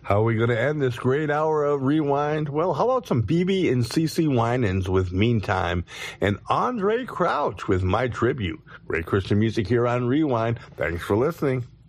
How are we going to end this great hour of Rewind? Well, how about some BB and CC Winans with Meantime and Andre Crouch with My Tribute. Great Christian music here on Rewind. Thanks for listening.